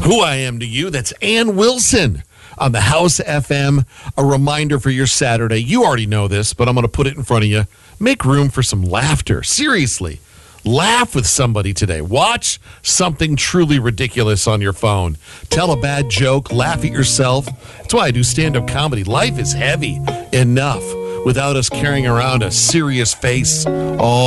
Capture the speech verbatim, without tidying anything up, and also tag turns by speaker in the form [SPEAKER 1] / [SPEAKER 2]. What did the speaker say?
[SPEAKER 1] who I am to you. That's Ann Wilson on the House F M. A reminder for your Saturday. You already know this, but I'm going to put it in front of you. Make room for some laughter. Seriously. Laugh with somebody today. Watch something truly ridiculous on your phone. Tell a bad joke. Laugh at yourself. That's why I do stand-up comedy. Life is heavy enough without us carrying around a serious face all